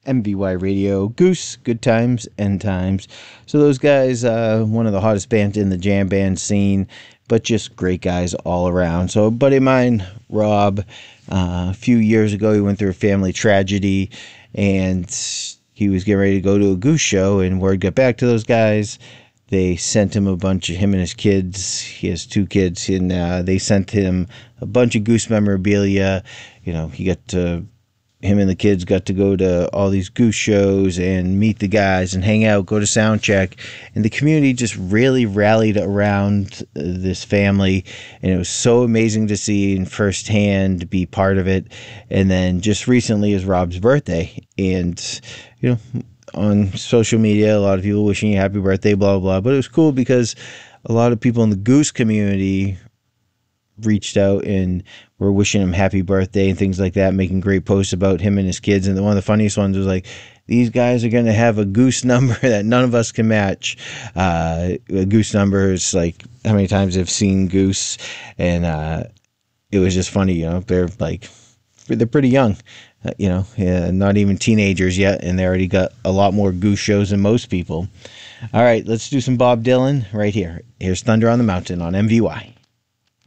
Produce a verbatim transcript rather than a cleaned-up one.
M V Y Radio, Goose, Good Times, End Times. So those guys, uh, one of the hottest bands in the jam band scene, but just great guys all around. So a buddy of mine, Rob, uh, a few years ago, he went through a family tragedy, and he was getting ready to go to a Goose show, and word got back to those guys. They sent him a bunch of, him and his kids, he has two kids, and uh, they sent him a bunch of Goose memorabilia. You know, he got to... him and the kids got to go to all these Goose shows and meet the guys and hang out, go to sound check. And the community just really rallied around this family. And it was so amazing to see and firsthand be part of it. And then just recently is Rob's birthday. And, you know, on social media, a lot of people wishing you happy birthday, blah, blah, blah. But it was cool because a lot of people in the Goose community reached out and were wishing him happy birthday and things like that, making great posts about him and his kids. And one of the funniest ones was like, these guys are going to have a Goose number that none of us can match. Uh, a Goose number is like how many times they've seen Goose. And uh, it was just funny, you know, they're like, they're pretty young, uh, you know, uh, not even teenagers yet. And they already got a lot more Goose shows than most people. All right, let's do some Bob Dylan right here. Here's Thunder on the Mountain on M V Y.